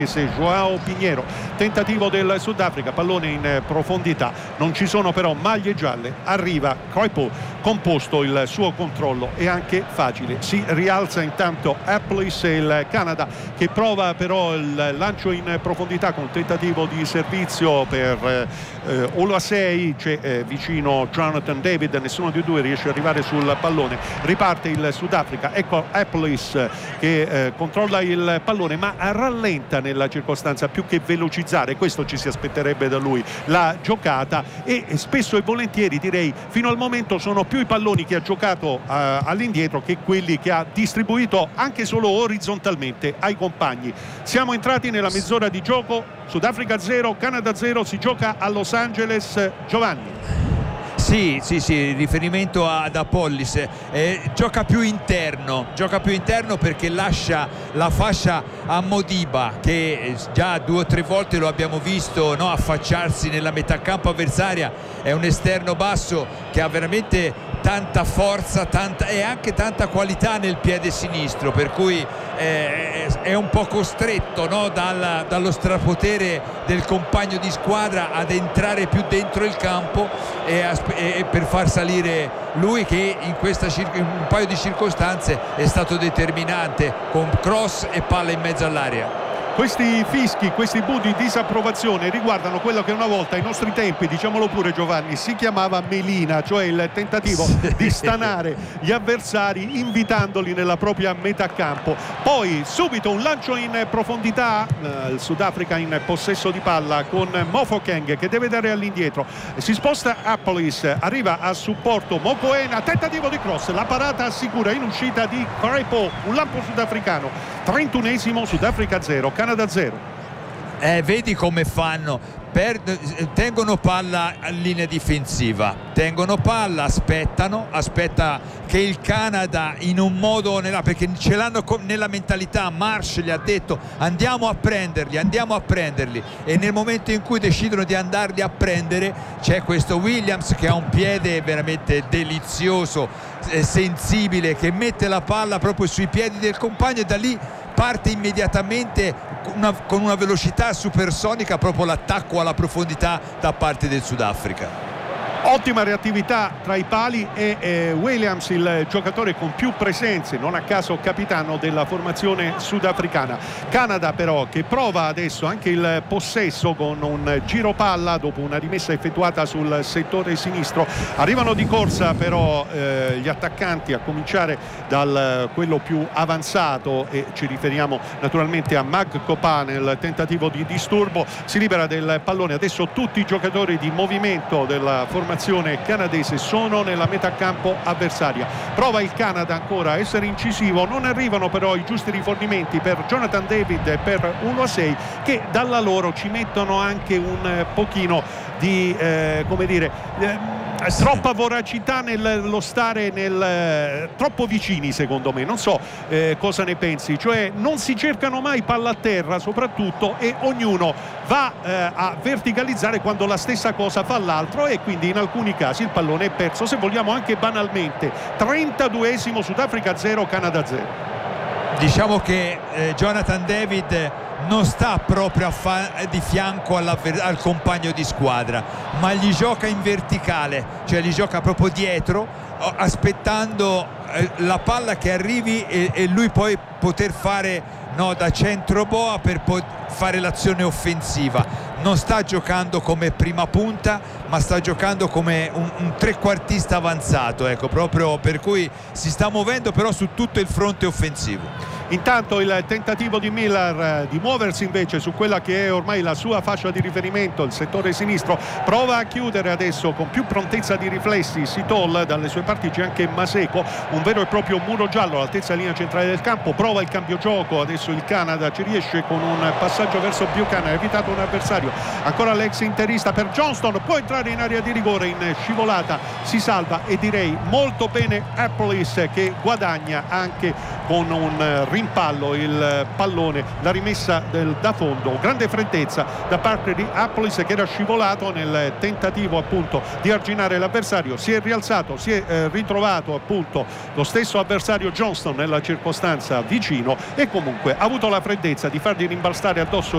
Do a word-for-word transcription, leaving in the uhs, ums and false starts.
Joao Pinheiro, tentativo del Sudafrica, pallone in profondità, non ci sono però maglie gialle, arriva Kruipel, composto il suo controllo e anche facile, si rialza intanto Applis e il Canada che prova però il lancio in profondità con tentativo di servizio per eh, Oluwaseyi, c'è eh, vicino Jonathan David, nessuno dei due riesce ad arrivare sul pallone, riparte il Sudafrica, ecco Applis che eh, controlla il pallone ma rallenta nel nella circostanza più che velocizzare, questo ci si aspetterebbe da lui, la giocata, e spesso e volentieri direi fino al momento sono più i palloni che ha giocato uh, all'indietro che quelli che ha distribuito anche solo orizzontalmente ai compagni. Siamo entrati nella mezz'ora di gioco, Sudafrica zero, Canada zero, si gioca a Los Angeles. Giovanni. Sì, sì, sì, riferimento ad Apollis, eh, gioca più interno, gioca più interno perché lascia la fascia a Modiba che già due o tre volte lo abbiamo visto, no, affacciarsi nella metà campo avversaria, è un esterno basso che ha veramente tanta forza tanta, e anche tanta qualità nel piede sinistro, per cui eh, è un po' costretto, no, dal, dallo strapotere del compagno di squadra ad entrare più dentro il campo e, a, e per far salire lui, che in, questa, in un paio di circostanze è stato determinante con cross e palla in mezzo all'area. Questi fischi, questi bu di disapprovazione riguardano quello che una volta ai nostri tempi, diciamolo pure Giovanni, si chiamava melina, cioè il tentativo sì. di stanare gli avversari invitandoli nella propria metà campo. Poi subito un lancio in profondità, eh, il Sudafrica in possesso di palla con Mofokeng che deve dare all'indietro, si sposta Applis, arriva a supporto Mokoena, tentativo di cross, la parata sicura in uscita di Kruipel, un lampo sudafricano. trentunesimo, Sudafrica zero, Canada zero. Eh, vedi come fanno, per, tengono palla in linea difensiva, tengono palla, aspettano, aspetta che il Canada in un modo, nella, perché ce l'hanno nella mentalità, Marsh gli ha detto andiamo a prenderli, andiamo a prenderli, e nel momento in cui decidono di andarli a prendere c'è questo Williams che ha un piede veramente delizioso, eh, sensibile, che mette la palla proprio sui piedi del compagno e da lì parte immediatamente una, con una velocità supersonica proprio l'attacco alla profondità da parte del Sudafrica. Ottima reattività tra i pali e eh, Williams, il giocatore con più presenze, non a caso capitano della formazione sudafricana. Canada però che prova adesso anche il possesso con un giro palla dopo una rimessa effettuata sul settore sinistro. Arrivano di corsa però eh, gli attaccanti, a cominciare dal quello più avanzato, e ci riferiamo naturalmente a Mag Kopa nel tentativo di disturbo. Si libera del pallone, adesso tutti i giocatori di movimento della formazione canadese sono nella metà campo avversaria. Prova il Canada ancora a essere incisivo, non arrivano però i giusti rifornimenti per Jonathan David e per Oluwaseyi, che dalla loro ci mettono anche un pochino di eh, come dire eh, troppa voracità nello stare nel, eh, troppo vicini, secondo me. Non so eh, cosa ne pensi, cioè non si cercano mai palla a terra soprattutto, e ognuno va eh, a verticalizzare quando la stessa cosa fa l'altro, e quindi in alcuni casi il pallone è perso, se vogliamo anche banalmente. trentaduesimo, Sudafrica zero, Canada zero. Diciamo che eh, Jonathan David non sta proprio a fa- di fianco al compagno di squadra, ma gli gioca in verticale, cioè gli gioca proprio dietro, aspettando eh, la palla che arrivi e, e lui poi poter fare, no, da centro boa per poi fare l'azione offensiva. Non sta giocando come prima punta, ma sta giocando come un, un trequartista avanzato, ecco, proprio, per cui si sta muovendo però su tutto il fronte offensivo. Intanto il tentativo di Miller di muoversi invece su quella che è ormai la sua fascia di riferimento, il settore sinistro, prova a chiudere adesso con più prontezza di riflessi Sitol, dalle sue parti c'è anche Maseko, un vero e proprio muro giallo all'altezza linea centrale del campo. Prova il cambio gioco, adesso il Canada ci riesce con un passaggio verso Buchanan, ha evitato un avversario, ancora l'ex interista per Johnston, può entrare in area di rigore, in scivolata si salva, e direi molto bene Applis che guadagna anche con un rimpallo il pallone, la rimessa del, da fondo, grande freddezza da parte di Applis che era scivolato nel tentativo appunto di arginare l'avversario, si è rialzato, si è eh, ritrovato appunto lo stesso avversario Johnston nella circostanza vicino, e comunque ha avuto la freddezza di fargli rimbalzare addosso